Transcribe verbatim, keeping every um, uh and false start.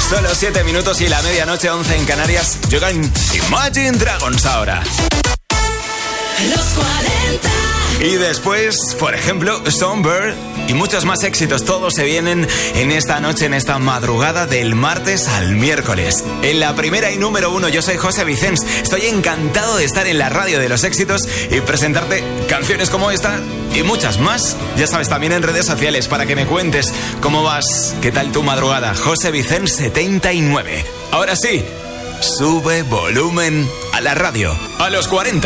Solo siete minutos y la medianoche, once en Canarias. Llegan Imagine Dragons ahora. Los cuarenta. Y después, por ejemplo, Songbird y muchos más éxitos. Todos se vienen en esta noche, en esta madrugada del martes al miércoles. En la primera y número uno, yo soy José Vicens. Estoy encantado de estar en la radio de los éxitos y presentarte canciones como esta y muchas más. Ya sabes, también en redes sociales para que me cuentes cómo vas, qué tal tu madrugada. José Vicens setenta y nueve. Ahora sí, sube volumen a la radio. A los cuarenta.